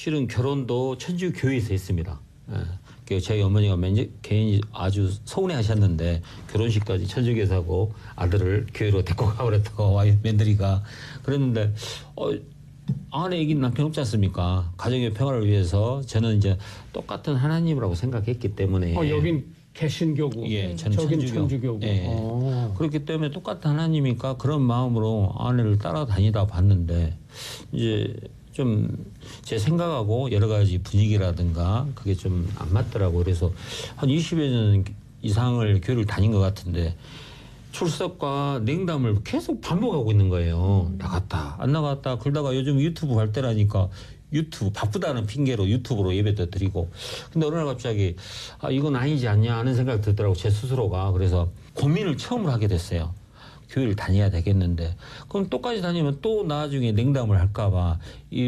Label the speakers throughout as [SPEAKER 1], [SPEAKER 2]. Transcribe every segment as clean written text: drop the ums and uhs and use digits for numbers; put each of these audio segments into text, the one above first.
[SPEAKER 1] 실은 결혼도 천주교회에서 했습니다. 예. 저희 어머니가 개인이 아주 서운해하셨는데 결혼식까지 천주교에서 하고 아들을 교회로 데리고 가고 그랬다고 와이프 며느리가 그랬는데 아내 얘기는 남편 없지 않습니까? 가정의 평화를 위해서 저는 이제 똑같은 하나님이라고 생각했기 때문에
[SPEAKER 2] 여긴 개신교고,
[SPEAKER 1] 예, 저는
[SPEAKER 2] 저긴 천주교고.
[SPEAKER 1] 예. 그렇기 때문에 똑같은 하나님이니까 그런 마음으로 아내를 따라다니다 봤는데 이제 좀 제 생각하고 여러 가지 분위기라든가 그게 좀 안 맞더라고요. 그래서 한 20여 년 이상을 교회를 다닌 것 같은데 출석과 냉담을 계속 반복하고 있는 거예요. 나갔다 안 나갔다 그러다가 요즘 유튜브 발달하니까 유튜브 바쁘다는 핑계로 유튜브로 예배도 드리고 근데 어느 날 갑자기 이건 아니지 않냐 하는 생각이 들더라고요. 제 스스로가. 그래서 고민을 처음으로 하게 됐어요. 교회를 다녀야 되겠는데 그럼 똑같이 다니면 또 나중에 냉담을 할까 봐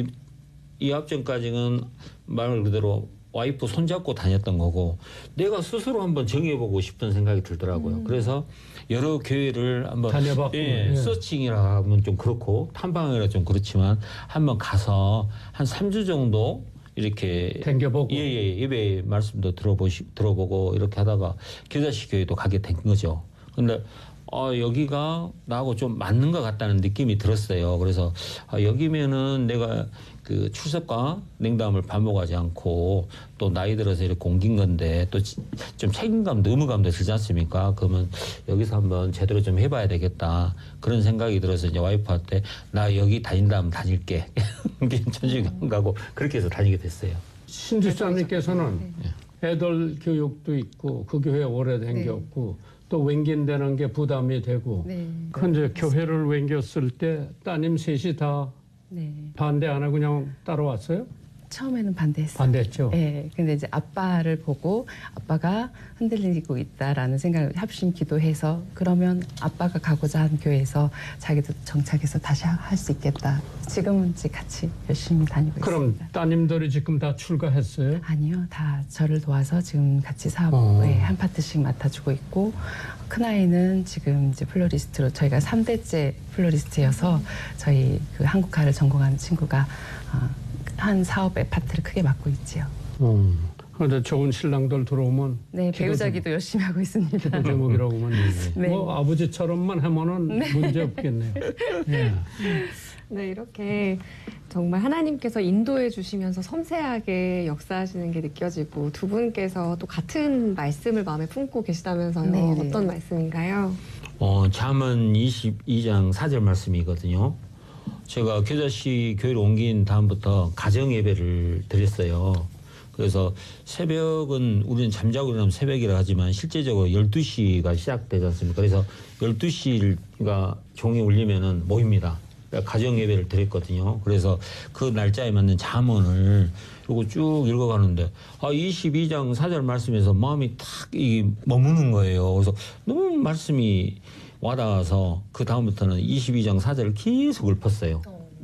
[SPEAKER 1] 이 앞전까지는 말 그대로 와이프 손잡고 다녔던 거고 내가 스스로 한번 정해보고 싶은 생각이 들더라고요. 그래서 여러 교회를 한번
[SPEAKER 2] 다녀봤고
[SPEAKER 1] 서칭이라 하면 좀 그렇고 탐방이라 좀 그렇지만 한번 가서 한 3주 정도 이렇게
[SPEAKER 2] 댕겨보고
[SPEAKER 1] 예배 말씀도 들어보고 이렇게 하다가 교자식 교회도 가게 된 거죠. 근데 여기가 나하고 좀 맞는 것 같다는 느낌이 들었어요. 그래서 여기면은 내가 그 출석과 냉담을 반복하지 않고 또 나이 들어서 이렇게 옮긴 건데 또 좀 책임감도 의무감도 들지 않습니까? 그러면 여기서 한번 제대로 좀 해봐야 되겠다. 그런 생각이 들어서 이제 와이프한테 나 여기 다닌다 하면 다닐게. 천주교 가고 그렇게 해서 다니게 됐어요.
[SPEAKER 2] 신집사님께서는 애들 교육도 있고 그 교회 오래 댕겼고 또 웽긴다는 게 부담이 되고 근데 교회를 웽겼을 때 따님 셋이 다 반대 안 하고 그냥 따라왔어요?
[SPEAKER 3] 처음에는 반대했어요.
[SPEAKER 2] 반대했죠.
[SPEAKER 3] 네, 근데 이제 아빠를 보고 아빠가 흔들리고 있다라는 생각을 합심 기도해서 그러면 아빠가 가고자 한 교회에서 자기도 정착해서 다시 할 수 있겠다. 지금은 이제 같이 열심히 다니고
[SPEAKER 2] 그럼
[SPEAKER 3] 있습니다.
[SPEAKER 2] 따님들이 지금 다 출가했어요?
[SPEAKER 3] 아니요, 다 저를 도와서 지금 같이 사업에 한 파트씩 맡아주고 있고 큰아이는 지금 이제 플로리스트로 저희가 3대째 플로리스트여서 저희 그 한국화를 전공하는 친구가 한 사업의 파트를 크게 맡고 있지요.
[SPEAKER 2] 그런데 좋은 신랑들 들어오면
[SPEAKER 3] 네, 배우자기도 열심히 하고 있습니다.
[SPEAKER 2] 기도 제목이라고만
[SPEAKER 3] 네.
[SPEAKER 2] 뭐 아버지처럼만 하면은 문제 없겠네요. 예.
[SPEAKER 4] 네, 이렇게 정말 하나님께서 인도해 주시면서 섬세하게 역사하시는 게 느껴지고 두 분께서 또 같은 말씀을 마음에 품고 계시다면서요.
[SPEAKER 3] 네.
[SPEAKER 4] 어떤 말씀인가요?
[SPEAKER 1] 잠언 22장 4절 말씀이거든요. 제가 교자씨 교회로 옮긴 다음부터 가정 예배를 드렸어요. 그래서 새벽은 우리는 잠자고 일어나면 새벽이라 하지만 실제적으로 12시가 시작되지 않습니까? 그래서 12시가 종이 울리면은 모입니다. 가정 예배를 드렸거든요. 그래서 그 날짜에 맞는 잠언을 요거 쭉 읽어가는데 22장 4절 말씀에서 마음이 탁 머무는 거예요. 그래서 너무 말씀이 와닿아서 그 다음부터는 22장 4절을 계속 읊었어요.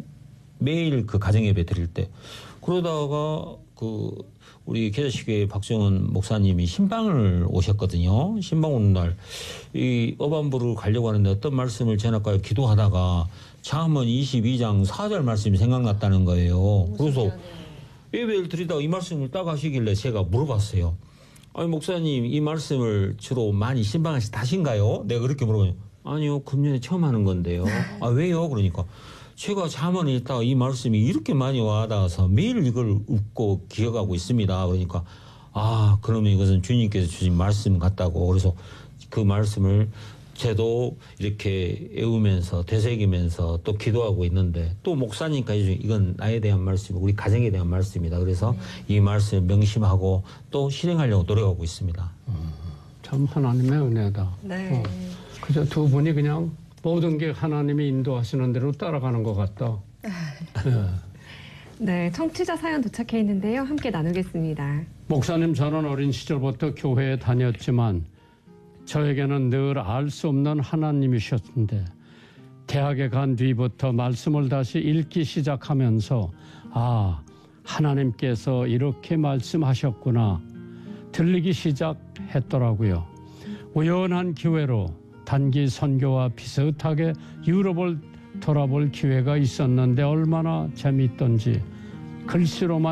[SPEAKER 1] 매일 그 가정예배 드릴 때. 그러다가 우리 개자식교회 박정은 목사님이 신방을 오셨거든요. 신방 오는 날 이 어반부를 가려고 하는데 어떤 말씀을 전할까요? 기도하다가 잠언 22장 4절 말씀이 생각났다는 거예요. 그래서 예배를 드리다가 이 말씀을 딱 하시길래 제가 물어봤어요. 아니 목사님 이 말씀을 주로 많이 신방하신가요? 내가 그렇게 물어보니 아니요 금년에 처음 하는 건데요. 왜요? 그러니까 제가 잠언을 읽다가 이 말씀이 이렇게 많이 와닿아서 매일 이걸 읽고 기억하고 있습니다. 그러니까 그러면 이것은 주님께서 주신 말씀 같다고. 그래서 그 말씀을 저도 이렇게 외우면서 되새기면서 또 기도하고 있는데 또 목사님까지 이건 나에 대한 말씀이고 우리 가정에 대한 말씀이다. 그래서 이 말씀을 명심하고 또 실행하려고 노력하고 있습니다.
[SPEAKER 2] 참 하나님의 은혜다.
[SPEAKER 4] 네.
[SPEAKER 2] 그저 두 분이 그냥 모든 게 하나님이 인도하시는 대로 따라가는 것 같다.
[SPEAKER 4] 네, 청취자 사연 도착해 있는데요. 함께 나누겠습니다.
[SPEAKER 2] 목사님, 저는 어린 시절부터 교회에 다녔지만 저에게는 늘 알 수 없는 하나님이셨는데 대학에 간 뒤부터 말씀을 다시 읽기 시작하면서 하나님께서 이렇게 말씀하셨구나 들리기 시작했더라고요. 우연한 기회로 단기 선교와 비슷하게 유럽을 돌아볼 기회가 있었는데 얼마나 재미있던지 글씨로만